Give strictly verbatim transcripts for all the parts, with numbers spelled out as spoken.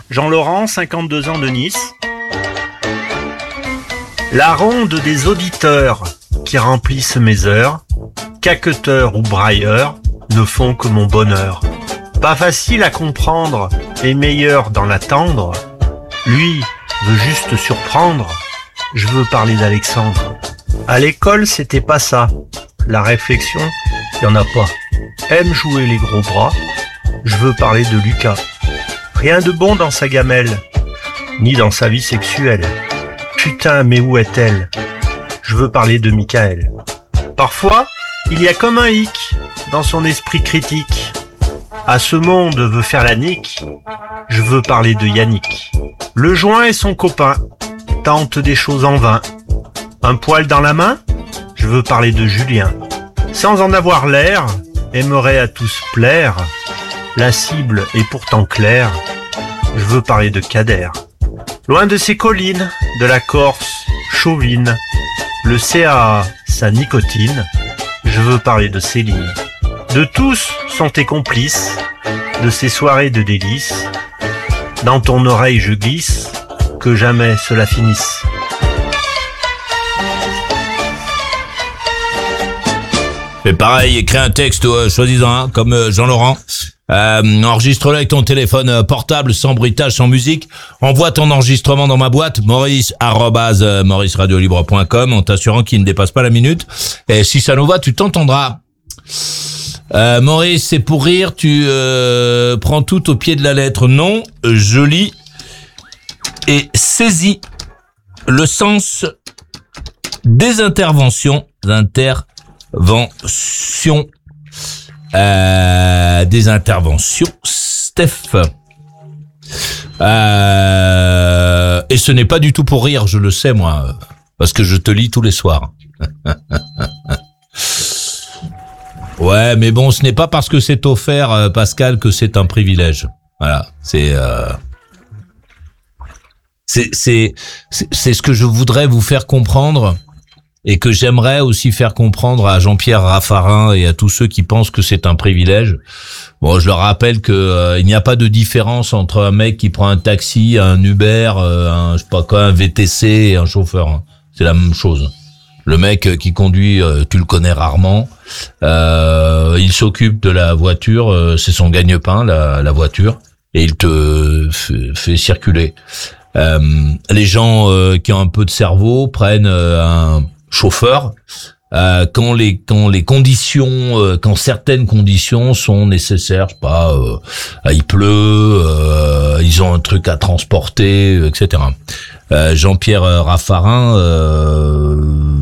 Jean-Laurent, cinquante-deux ans de Nice. La ronde des auditeurs qui remplissent mes heures, caqueteurs ou brailleurs, ne font que mon bonheur. Pas facile à comprendre et meilleur d'en attendre. Lui veut juste surprendre. Je veux parler d'Alexandre. À l'école, c'était pas ça. La réflexion, y en a pas. Aime jouer les gros bras. Je veux parler de Lucas. Rien de bon dans sa gamelle, ni dans sa vie sexuelle. Putain, mais où est-elle? Je veux parler de Michael. Parfois, il y a comme un hic dans son esprit critique. À ce monde veut faire la nique. Je veux parler de Yannick. Le joint et son copain tentent des choses en vain. Un poil dans la main? Je veux parler de Julien. Sans en avoir l'air, aimerait à tous plaire. La cible est pourtant claire. Je veux parler de Kader. Loin de ces collines, de la Corse chauvine, le C A A, sa nicotine. Je veux parler de Céline. De tous sont tes complices, de ces soirées de délices. Dans ton oreille je glisse, que jamais cela finisse. Fais pareil, écris un texte, euh, soi-disant, hein, comme euh, Jean-Laurent. Euh, enregistre-le avec ton téléphone portable, sans bruitage, sans musique. Envoie ton enregistrement dans ma boîte, maurice arobase maurice radio libre point com, en t'assurant qu'il ne dépasse pas la minute. Et si ça nous va, tu t'entendras. Euh, Maurice, c'est pour rire, tu euh, prends tout au pied de la lettre. Non, je lis et saisis le sens des interventions, interventions. Euh, des interventions, Steph. Euh, et ce n'est pas du tout pour rire, je le sais moi, parce que je te lis tous les soirs. Ouais, mais bon, ce n'est pas parce que c'est offert, Pascal, que c'est un privilège. Voilà, c'est euh, c'est c'est c'est, c'est ce que je voudrais vous faire comprendre. Et que j'aimerais aussi faire comprendre à Jean-Pierre Raffarin et à tous ceux qui pensent que c'est un privilège. Bon, je leur rappelle que euh, il n'y a pas de différence entre un mec qui prend un taxi, un Uber, euh, un je sais pas quoi, un V T C et un chauffeur. Hein. C'est la même chose. Le mec qui conduit, euh, tu le connais rarement. Euh, il s'occupe de la voiture, euh, c'est son gagne-pain, la, la voiture, et il te f- fait circuler. Euh, les gens euh, qui ont un peu de cerveau prennent euh, un chauffeur euh, quand les quand les conditions euh, quand certaines conditions sont nécessaires, je sais pas, euh, il pleut, euh, ils ont un truc à transporter, et cetera. Euh, Jean-Pierre Raffarin euh,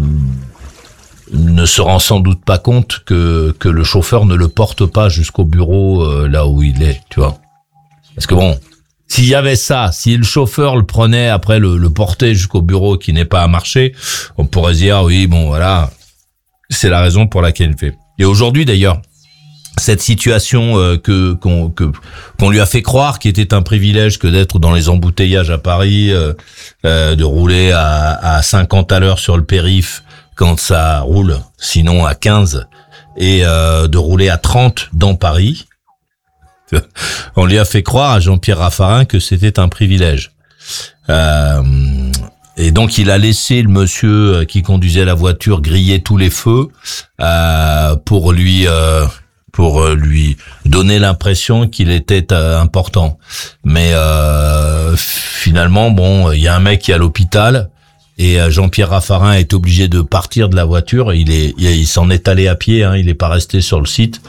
ne se rend sans doute pas compte que que le chauffeur ne le porte pas jusqu'au bureau euh, là où il est, tu vois. Parce que bon, s'il y avait ça, si le chauffeur le prenait après le, le porter jusqu'au bureau qui n'est pas à marcher, on pourrait dire oui, bon voilà, c'est la raison pour laquelle il fait. Et aujourd'hui d'ailleurs, cette situation euh, que qu'on que qu'on lui a fait croire qu'il était un privilège que d'être dans les embouteillages à Paris, euh, euh, de rouler à, à cinquante à l'heure sur le périph' quand ça roule, sinon à quinze, et euh, de rouler à trente dans Paris. On lui a fait croire à Jean-Pierre Raffarin que c'était un privilège. Euh, et donc il a laissé le monsieur qui conduisait la voiture griller tous les feux euh, pour lui euh, pour lui donner l'impression qu'il était euh, important. Mais euh, finalement, bon, il y a un mec qui est à l'hôpital et Jean-Pierre Raffarin est obligé de partir de la voiture. Il est, il s'en est allé à pied. Hein, il est pas resté sur le site.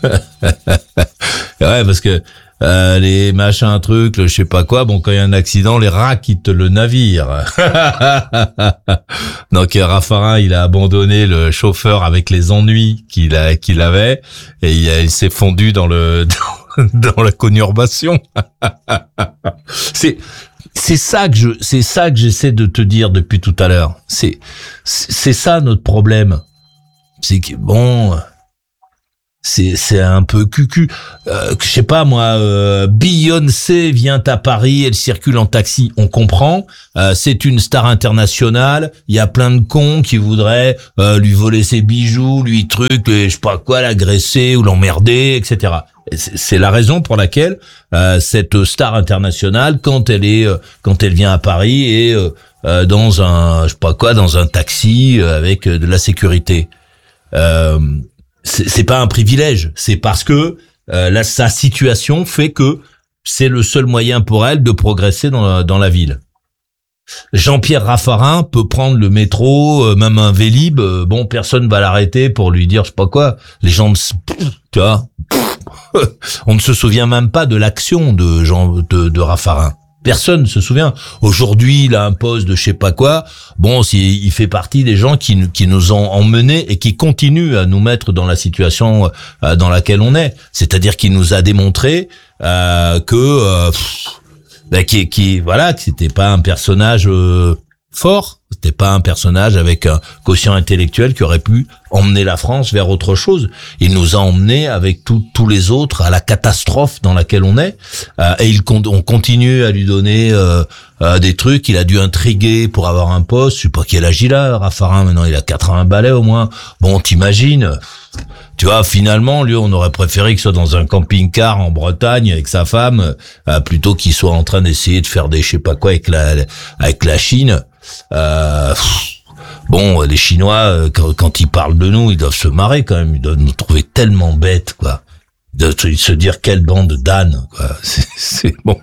Ouais, parce que euh, les machins trucs, le je sais pas quoi. Bon, quand il y a un accident, les rats quittent le navire. Donc Raffarin, il a abandonné le chauffeur avec les ennuis qu'il a, qu'il avait, et il, il s'est fondu dans le dans, dans la conurbation. C'est C'est ça que je, c'est ça que j'essaie de te dire depuis tout à l'heure. C'est, c'est ça notre problème. C'est que bon, c'est c'est un peu cucu. Euh, je sais pas moi, euh, Beyoncé vient à Paris, elle circule en taxi, on comprend. Euh, c'est une star internationale. Il y a plein de cons qui voudraient euh, lui voler ses bijoux, lui truc, je sais pas quoi, l'agresser ou l'emmerder, et cetera. C'est, c'est la raison pour laquelle euh, cette star internationale, quand elle est, euh, quand elle vient à Paris, est euh, euh, dans un, je sais pas quoi, dans un taxi euh, avec euh, de la sécurité. Euh, C'est, c'est pas un privilège, c'est parce que euh, là, sa situation fait que c'est le seul moyen pour elle de progresser dans la, dans la ville. Jean-Pierre Raffarin peut prendre le métro, euh, même un Vélib, euh, bon, personne va l'arrêter pour lui dire je sais pas quoi. Les gens, tu vois, on ne se souvient même pas de l'action de Jean de, de Raffarin. Personne ne se souvient. Aujourd'hui, il a un poste de je sais pas quoi. Bon, si, il fait partie des gens qui, qui nous ont emmenés et qui continuent à nous mettre dans la situation euh, dans laquelle on est. C'est-à-dire qu'il nous a démontré euh, que, euh, pff, ben, qui, qui, voilà, que c'était pas un personnage euh, fort. C'était pas un personnage avec un quotient intellectuel qui aurait pu emmener la France vers autre chose. Il nous a emmenés avec tout, tous les autres à la catastrophe dans laquelle on est. Euh, et il, on continue à lui donner euh, euh, des trucs. Il a dû intriguer pour avoir un poste. Je sais pas quel âge il a, Raffarin. Maintenant, il a quatre-vingts balais au moins. Bon, t'imagines. Tu vois, finalement, lui, on aurait préféré qu'il soit dans un camping-car en Bretagne avec sa femme, euh, plutôt qu'il soit en train d'essayer de faire des je sais pas quoi avec la, avec la Chine. Euh, bon, les Chinois, quand, quand ils parlent de nous, ils doivent se marrer quand même. Ils doivent nous trouver tellement bêtes, quoi. Ils doivent se dire quelle bande d'ânes, quoi. C'est, c'est bon.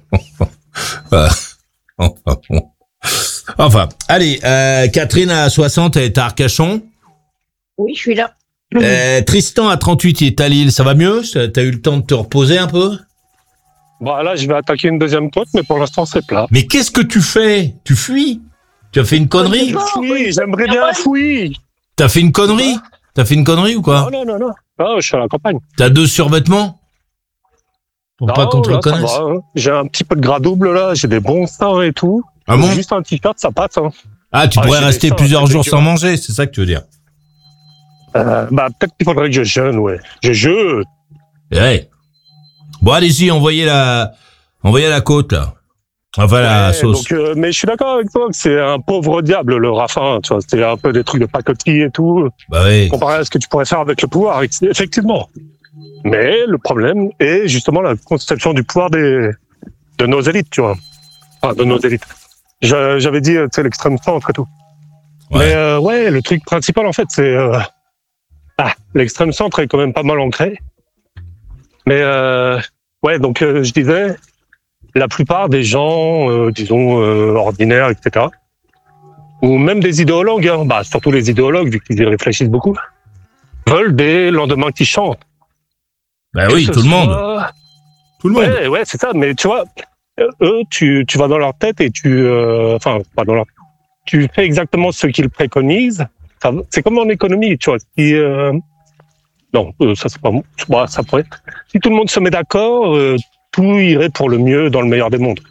Enfin, allez, euh, Catherine à soixante, elle est à Arcachon. Oui, je suis là. Euh, Tristan à trente-huit, il est à Lille. Ça va mieux? T'as eu le temps de te reposer un peu? Bon, là, je vais attaquer une deuxième côte, mais pour l'instant, c'est plat. Mais qu'est-ce que tu fais? Tu fuis? Tu as fait une connerie? Je fuis, j'aimerais bien fuir. T'as fait une connerie? T'as fait une connerie ou quoi? Non, non, non, non. Non, je suis à la campagne. T'as deux survêtements? Pour non, pas qu'on te là, reconnaisse? ça va, hein. J'ai un petit peu de gras double, là. J'ai des bons seins et tout. Ah bon? Juste un t-shirt, ça passe, hein. Ah, tu Ah, pourrais j'ai rester des seins, plusieurs c'est jours sans dégueulasse. manger, c'est ça que tu veux dire? Euh, bah, peut-être qu'il faudrait que je jeûne, ouais. Je jeûne. Ouais. Bon, allez-y, envoyez la, envoyez la côte, là. Enfin, la Ouais, sauce. donc, euh, mais je suis d'accord avec toi que c'est un pauvre diable, le Raffarin, tu vois. C'est un peu des trucs de pacotille et tout. Bah oui. Comparé à ce que tu pourrais faire avec le pouvoir, effectivement. Mais le problème est justement la conception du pouvoir des, de nos élites, tu vois. Enfin, de nos élites. Je, j'avais dit, tu sais, l'extrême centre et tout. Ouais. Mais euh, ouais, le truc principal, en fait, c'est... Euh, ah, l'extrême centre est quand même pas mal ancré. Mais euh, ouais, donc euh, je disais, la plupart des gens, euh, disons, euh, ordinaires, et cetera, ou même des idéologues, hein, bah, surtout les idéologues, vu qu'ils y réfléchissent beaucoup, veulent des lendemains qui chantent. Bah Que oui, ce tout le monde. soit- Tout le monde. Ouais, ouais, c'est ça. Mais tu vois, euh, eux, tu, tu vas dans leur tête et tu, euh, enfin, pas dans leur, tu fais exactement ce qu'ils préconisent. Ça, c'est comme en économie, tu vois. Si, euh, non, euh, ça c'est pas bon. Bah, ça pourrait. Si tout le monde se met d'accord, euh, tout irait pour le mieux dans le meilleur des mondes.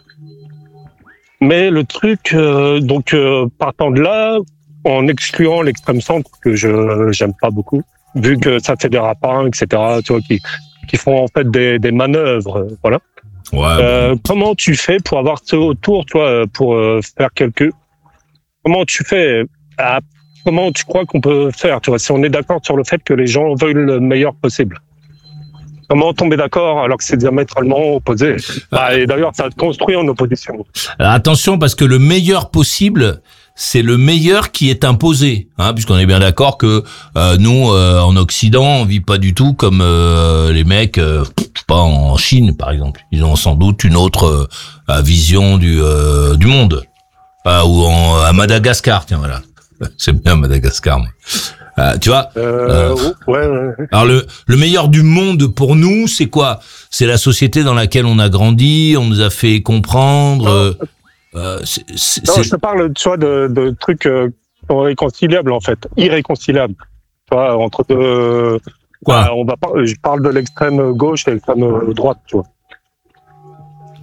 Mais le truc, euh, donc euh, partant de là, en excluant l'extrême centre que je j'aime pas beaucoup, vu que ça fait des rapins, et cetera. Tu vois, qui qui font en fait des, des manœuvres, euh, voilà. Ouais. Euh, comment tu fais pour avoir ce autour, toi, pour euh, faire quelques... Comment tu fais à... Comment tu crois qu'on peut faire, tu vois, si on est d'accord sur le fait que les gens veulent le meilleur possible? Comment tomber d'accord alors que c'est diamétralement opposé? Bah, et d'ailleurs, ça te construit en opposition. Alors attention, parce que le meilleur possible, c'est le meilleur qui est imposé, hein, puisqu'on est bien d'accord que euh, nous, euh, en Occident, on vit pas du tout comme euh, les mecs, euh, pas en Chine, par exemple. Ils ont sans doute une autre euh, vision du euh, du monde, euh, ou en, à Madagascar, tiens, voilà. J'aime bien Madagascar, moi. Euh, tu vois. Euh, Euh, ouais, ouais. Alors le le meilleur du monde pour nous, c'est quoi? C'est la société dans laquelle on a grandi, on nous a fait comprendre. Euh, euh, c'est, c'est, Non, c'est- je te parle, tu vois, de, de trucs euh, réconciliables, en fait. Irréconciliables. Tu vois, entre deux... Quoi? Bah, on va pas, je parle de l'extrême gauche et l'extrême droite, tu vois.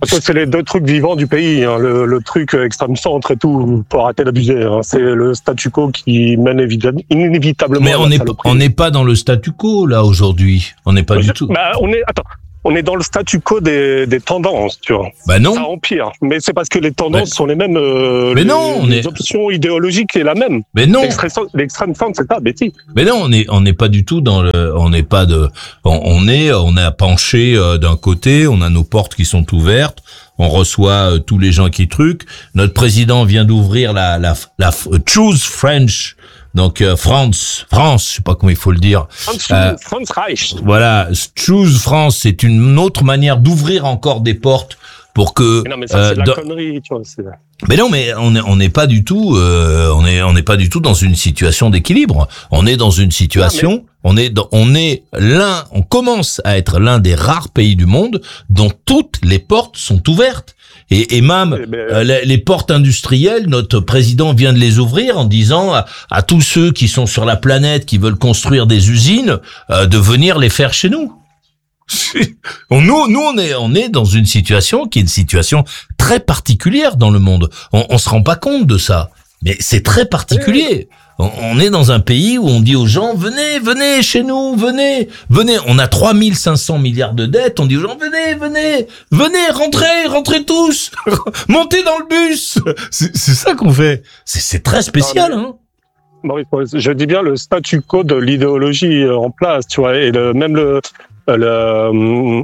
Parce que c'est les deux trucs vivants du pays, hein. le, le truc extrême centre et tout, pour arrêter d'abuser. Hein. C'est le statu quo qui mène évidemment, inévitablement. Mais on n'est on n'est pas dans le statu quo là aujourd'hui. On n'est pas bah, du je, tout. Bah, on est attends. On est dans le statu quo des, des tendances, tu vois. Bah non. Ça empire. Mais c'est parce que les tendances bah, sont les mêmes. Euh, mais les, non, on les est... options idéologiques est la même. Mais non. L'extrême centre, c'est ça, Betty. Mais non, on est on n'est pas du tout dans le. On n'est pas de. On, on est on a penché euh, d'un côté. On a nos portes qui sont ouvertes. On reçoit euh, tous les gens qui truquent. Notre président vient d'ouvrir la la la, la Choose French. Donc euh, France, France, je sais pas comment il faut le dire. France, euh, France Reich. Voilà, Choose France, c'est une autre manière d'ouvrir encore des portes pour que. Mais non, mais ça, euh, c'est de la dans... connerie, tu vois. C'est... Mais non, mais on est on n'est pas du tout, euh, on est on n'est pas du tout dans une situation d'équilibre. On est dans une situation, non, mais... on est dans, on est l'un, on commence à être l'un des rares pays du monde dont toutes les portes sont ouvertes. Et, et même eh ben, euh, les, les portes industrielles, notre président vient de les ouvrir en disant à, à tous ceux qui sont sur la planète, qui veulent construire des usines, euh, de venir les faire chez nous. nous, nous, on est, on est dans une situation qui est une situation très particulière dans le monde. On, on se rend pas compte de ça, mais c'est très particulier. On, on est dans un pays où on dit aux gens, venez, venez chez nous, venez, venez. On a trois mille cinq cents milliards de dettes. On dit aux gens, venez, venez, venez, rentrez, rentrez tous, montez dans le bus. C'est, c'est ça qu'on fait. C'est, c'est très spécial, non, mais... hein. Bon, je dis bien le statu quo de l'idéologie en place, tu vois, et le, même le, le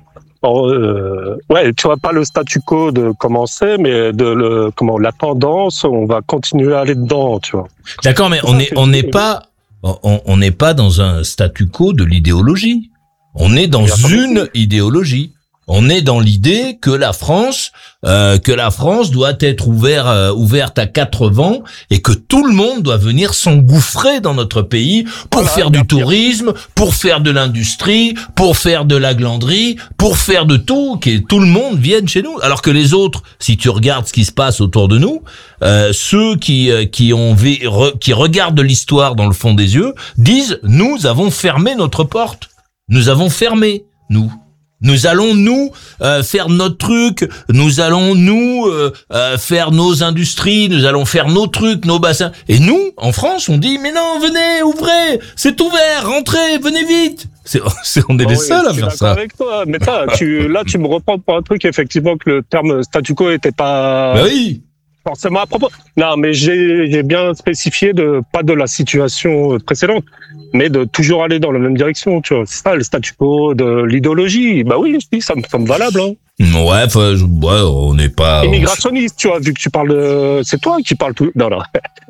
euh, ouais, tu vois, pas le statu quo de commencer, mais de le comment la tendance, on va continuer à aller dedans, tu vois. D'accord, mais on est on n'est pas on on n'est pas dans un statu quo de l'idéologie. On est dans une idéologie. On est dans l'idée que la France, euh, que la France doit être ouverte, euh, ouverte à quatre vents et que tout le monde doit venir s'engouffrer dans notre pays pour voilà, faire du tourisme, pour faire de l'industrie, pour faire de la glanderie, pour faire de tout, que tout le monde vienne chez nous. Alors que les autres, si tu regardes ce qui se passe autour de nous, euh, ceux qui euh, qui ont re, qui regardent l'histoire dans le fond des yeux disent nous avons fermé notre porte, nous avons fermé nous. Nous allons nous euh, faire notre truc, nous allons nous euh, euh, faire nos industries, nous allons faire nos trucs, nos bassins. Et nous, en France, on dit mais non, venez, ouvrez, c'est ouvert, rentrez, venez vite. C'est, c'est on est oh les oui, seuls à faire ça. Avec toi, mais t'as, tu, là, tu me reprends pour un truc effectivement que le terme statu quo était pas. Bah oui. Forcément à propos. Non, mais j'ai, j'ai bien spécifié de pas de la situation précédente, mais de toujours aller dans la même direction, tu vois. C'est ça, le statu quo de l'idéologie. Bah oui, je dis, ça me semble valable, hein. Ouais, enfin, ouais, on n'est pas... Immigrationniste, tu vois, vu que tu parles de... C'est toi qui parles tout... Non, non.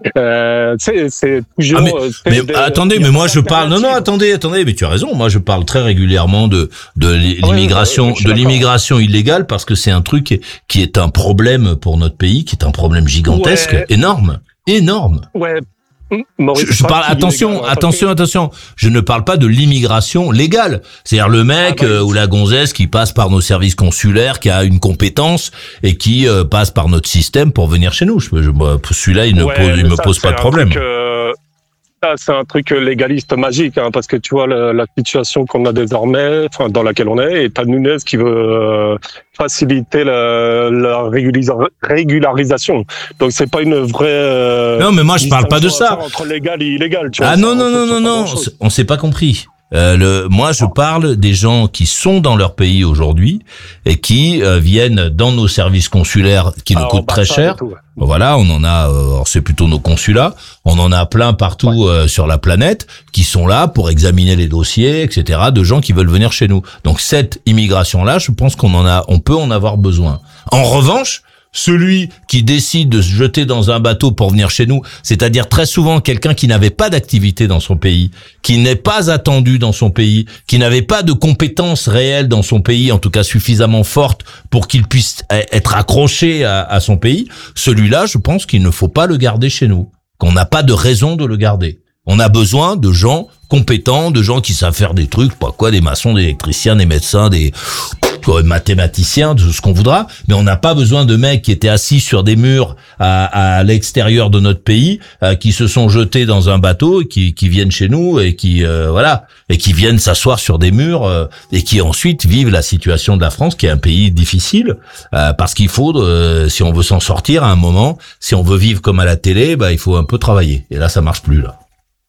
Euh, c'est, c'est toujours... Ah, mais mais des... attendez, mais moi je parle... Non, non, attendez, attendez, mais tu as raison. Moi, je parle très régulièrement de, de l'immigration, ouais, ouais, de l'immigration illégale parce que c'est un truc qui est, qui est un problème pour notre pays, qui est un problème gigantesque, ouais. énorme, énorme. Ouais. Maurice, je, je parle attention, illégal, attention, que... attention. Je ne parle pas de l'immigration légale. C'est-à-dire le mec ah bah, euh, ou la gonzesse qui passe par nos services consulaires, qui a une compétence et qui euh, passe par notre système pour venir chez nous. Je, je, celui-là, il ne ouais, pose, il me ça, pose pas de problème. Truc, euh, ça, c'est un truc légaliste magique, hein, parce que tu vois la, la situation qu'on a désormais, enfin dans laquelle on est, et t'as Nunez qui veut euh, faciliter la, la régulisa- régularisation. Donc c'est pas une vraie. Euh, non, mais moi je parle pas de ça. Entre légal et illégal. Tu vois, ah non non non non non, on s'est pas compris. Euh, le, moi, je parle des gens qui sont dans leur pays aujourd'hui et qui euh, viennent dans nos services consulaires qui nous coûtent très cher. Tout, ouais. Voilà, on en a, euh, c'est plutôt nos consulats, on en a plein partout ouais. euh, sur la planète qui sont là pour examiner les dossiers, et cetera, de gens qui veulent venir chez nous. Donc cette immigration-là, je pense qu'on en a, on peut en avoir besoin. En revanche, celui qui décide de se jeter dans un bateau pour venir chez nous, c'est-à-dire très souvent quelqu'un qui n'avait pas d'activité dans son pays, qui n'est pas attendu dans son pays, qui n'avait pas de compétences réelles dans son pays, en tout cas suffisamment fortes pour qu'il puisse être accroché à, à son pays, celui-là, je pense qu'il ne faut pas le garder chez nous, qu'on n'a pas de raison de le garder. On a besoin de gens compétents, de gens qui savent faire des trucs, pas quoi, des maçons, des électriciens, des médecins, des quoi, mathématiciens, tout ce qu'on voudra, mais on n'a pas besoin de mecs qui étaient assis sur des murs à, à l'extérieur de notre pays, euh, qui se sont jetés dans un bateau, et qui, qui viennent chez nous et qui euh, voilà, et qui viennent s'asseoir sur des murs euh, et qui ensuite vivent la situation de la France, qui est un pays difficile, euh, parce qu'il faut, euh, si on veut s'en sortir à un moment, si on veut vivre comme à la télé, bah il faut un peu travailler. Et là, ça marche plus là.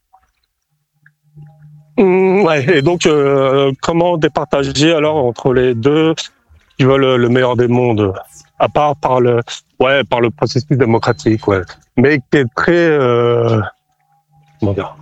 Mmh, ouais, et donc, euh, comment départager alors entre les deux qui veulent le meilleur des mondes, à part par le, ouais, par le processus démocratique, ouais, mais qui est très, euh, comment dire,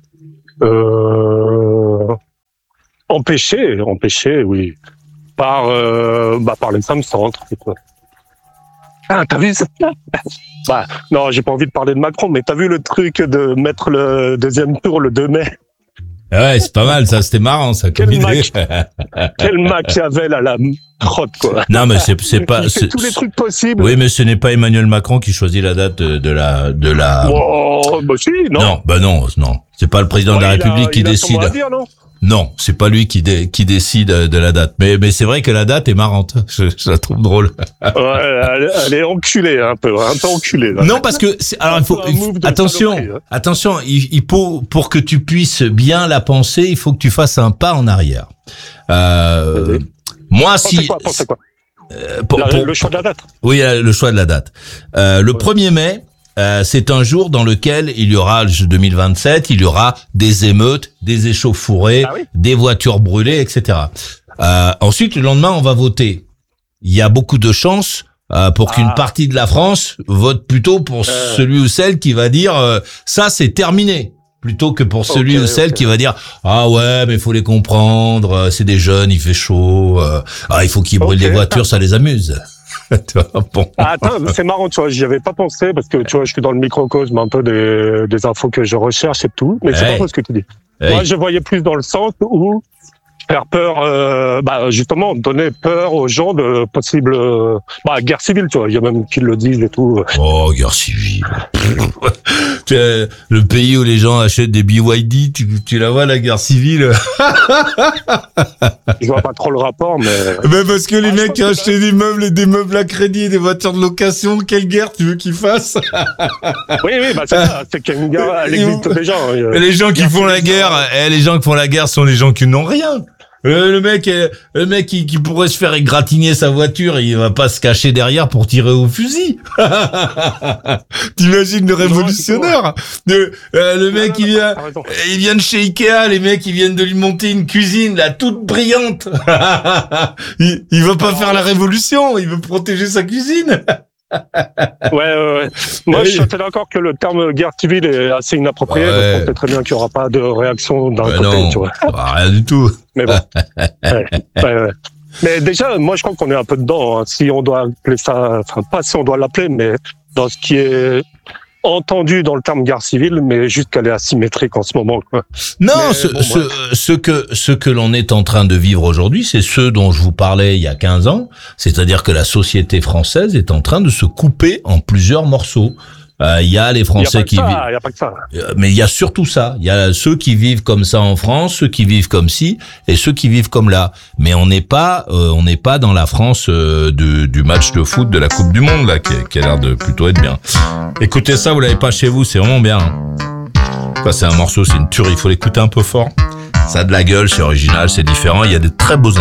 euh, empêché, empêché, oui, par, euh, bah, par l'extrême centre. Ah, t'as vu ça? Bah, non, j'ai pas envie de parler de Macron, mais t'as vu le truc de mettre le deuxième tour le deux mai? Ouais, c'est pas mal, ça, c'était marrant, ça, comme Quel, idée. Mac... Quel Machiavel à la crotte, quoi. Non, mais c'est, c'est pas, Il fait c'est, tous les trucs possibles. oui, mais ce n'est pas Emmanuel Macron qui choisit la date de, de la, de la. Oh, bah si, non. Non, bah non, non. C'est pas le président Bon, de la il a- République qui il a son mot décide. à dire, non. Non, c'est pas lui qui, dé, qui décide de la date. Mais, mais c'est vrai que la date est marrante. Je, je la trouve drôle. Ouais, elle, elle est enculée, un peu, un peu enculée, là. Non, parce que c'est, alors il faut, Un il faut- move de attention, saloperie, hein. attention. Il, il faut, pour que tu puisses bien la penser, il faut que tu fasses un pas en arrière. Euh, Oui. moi, Pensez si, quoi, pensez quoi? euh, pour- La- pour- le choix de la date. oui, euh, le choix de la date. Euh, le Ouais. premier mai, euh, c'est un jour dans lequel il y aura, le deux mille vingt-sept, il y aura des émeutes, des échauffourées, Ah oui. des voitures brûlées, et cetera. Euh, ensuite, le lendemain, on va voter. Il y a beaucoup de chances euh, pour qu'une Ah. partie de la France vote plutôt pour Euh. celui ou celle qui va dire euh, ça, c'est terminé, plutôt que pour celui Ok, ou celle ok. qui va dire ah ouais, mais il faut les comprendre, euh, c'est des jeunes, il fait chaud, euh, ah il faut qu'ils brûlent Ok. les voitures, ça les amuse. Tu vois, bon. Ah, attends, c'est marrant, tu vois, j'y avais pas pensé parce que tu vois, je suis dans le microcosme un peu des, des infos que je recherche et tout, mais c'est Ouais. pas vrai ce que tu dis. Hey. Moi, je voyais plus dans le sens où faire peur, euh, bah, justement, donner peur aux gens de possible, euh, bah, guerre civile, tu vois, il y a même qui le disent et tout. Oh, guerre civile. Tu sais, le pays où les gens achètent des B Y D, tu, tu la vois, la guerre civile. Je vois pas trop le rapport, mais. Ben parce que les Ah, je mecs pense qui ont que acheté des meubles et des meubles à crédit et des voitures de location, quelle guerre tu veux qu'ils fassent? Oui, oui, bah, c'est ça, c'est qu'il y a une guerre, elle existe déjà. hein, il y a- Les gens qui guerre font la civile, guerre, eh, les gens qui font la guerre sont les gens qui n'ont rien. Euh, le mec, euh, le mec qui, qui pourrait se faire égratigner sa voiture, il va pas se cacher derrière pour tirer au fusil. T'imagines le révolutionnaire? Le, euh, le Non, mec, non, il non, vient, t'as raison. il vient de chez Ikea, les mecs, ils viennent de lui monter une cuisine, là, toute brillante. il, il veut pas faire la révolution, il veut protéger sa cuisine. Ouais, ouais, ouais. Moi, Oui. je suis assez d'accord que le terme guerre civile est assez inapproprié. Ouais. parce qu'on sait très bien qu'il n'y aura pas de réaction d'un Ouais, côté, non, tu vois. bah, rien du tout. Mais bon. ouais, ouais, ouais. Mais déjà, moi, je crois qu'on est un peu dedans. hein. Si on doit appeler ça, enfin, pas si on doit l'appeler, mais dans ce qui est entendu dans le terme guerre civile, mais juste qu'elle est asymétrique en ce moment, quoi. Non, Mais ce, bon, ce, bref. ce que ce que l'on est en train de vivre aujourd'hui, c'est ce dont je vous parlais il y a quinze ans, c'est-à-dire que la société française est en train de se couper en plusieurs morceaux. Euh, Il y a les Il n'y a Français pas que qui ça, vivent, il n'y a pas que ça. euh, mais il y a surtout ça. Il y a ceux qui vivent comme ça en France, ceux qui vivent comme ci, et ceux qui vivent comme là. Mais on n'est pas, euh, on n'est pas dans la France euh, de, du match de foot de la Coupe du Monde là, qui, qui a l'air de plutôt être bien. Écoutez ça, vous l'avez pas chez vous, c'est vraiment bien. Ça, c'est un morceau, c'est une tuerie. Il faut l'écouter un peu fort. Ça a de la gueule, c'est original, c'est différent. Il y a de très beaux